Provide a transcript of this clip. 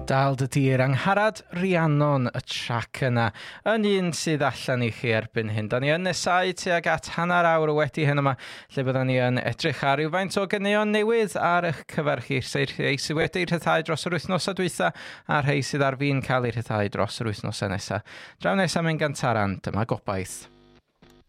Dal dy dir Angharad Rhiannon y trac yna yn un sydd allan i chi erbyn hyn. Da ni yn nesau tuag at hanner awr wedi hyn yma lle byddwn ni yn edrych ar rhywfaint o ganeuon newydd ar eich cyfarch rhai sydd wedi rhyddhau dros yr wythnosau dwytha a rhai sydd ar fin cael eu rhyddhau dros yr wythnosau nesaf. Draw nesaf mewn gantaran, dyma gobaith.